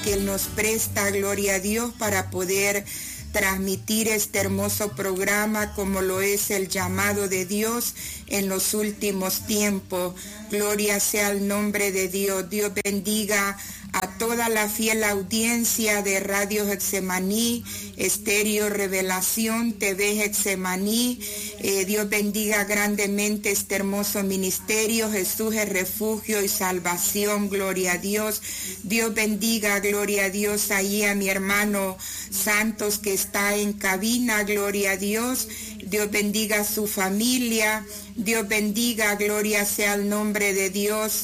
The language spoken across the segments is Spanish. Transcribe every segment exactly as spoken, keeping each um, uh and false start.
que Él nos presta, gloria a Dios, para poder transmitir este hermoso programa como lo es el llamado de Dios en los últimos tiempos. Gloria sea al nombre de Dios. Dios bendiga a toda la fiel audiencia de Radio Getsemaní, Estéreo Revelación, T V Getsemaní. Eh, Dios bendiga grandemente este hermoso ministerio. Jesús es refugio y salvación, gloria a Dios. Dios bendiga, gloria a Dios, ahí a mi hermano Santos que está en cabina, gloria a Dios. Dios bendiga a su familia. Dios bendiga, gloria sea al nombre de Dios,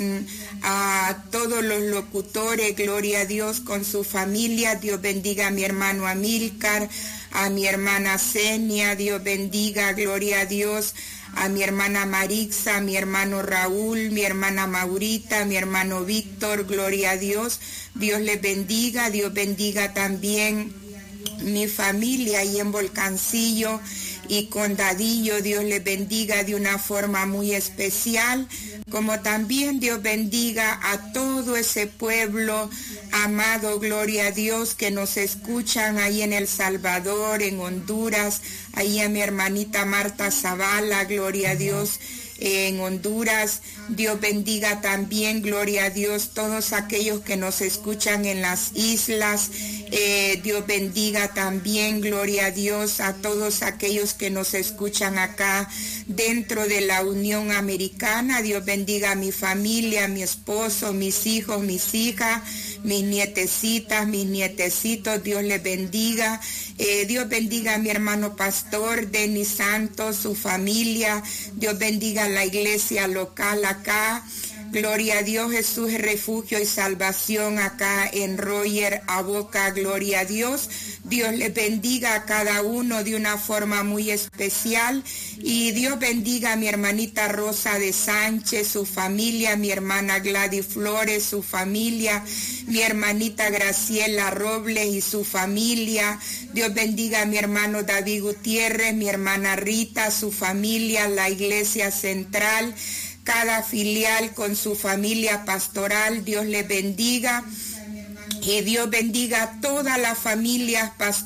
a todos los locutores, gloria a Dios con su familia. Dios bendiga a mi hermano Amílcar, a mi hermana Senia. Dios bendiga, gloria a Dios, a mi hermana Marixa, a mi hermano Raúl, mi hermana Maurita, mi hermano Víctor, gloria a Dios. Dios les bendiga. Dios bendiga también mi familia ahí en Volcancillo y Condadillo. Dios les bendiga de una forma muy especial, como también Dios bendiga a todo ese pueblo amado, gloria a Dios, que nos escuchan ahí en El Salvador, en Honduras, ahí a mi hermanita Marta Zavala, gloria a Dios, en Honduras. Dios bendiga también, gloria a Dios, todos aquellos que nos escuchan en las islas. Eh, Dios bendiga también, gloria a Dios, a todos aquellos que nos escuchan acá dentro de la Unión Americana. Dios bendiga a mi familia, a mi esposo, mis hijos, mis hijas, mis nietecitas, mis nietecitos. Dios les bendiga. Eh, Dios bendiga a mi hermano pastor Denis Santos, su familia. Dios bendiga a la iglesia local acá. Gloria a Dios, Jesús es refugio y salvación acá en Roger, a Boca, gloria a Dios. Dios les bendiga a cada uno de una forma muy especial. Y Dios bendiga a mi hermanita Rosa de Sánchez, su familia, mi hermana Gladys Flores, su familia, mi hermanita Graciela Robles y su familia. Dios bendiga a mi hermano David Gutiérrez, mi hermana Rita, su familia, la iglesia central, cada filial con su familia pastoral. Dios les bendiga. Que Dios bendiga a todas las familias pastorales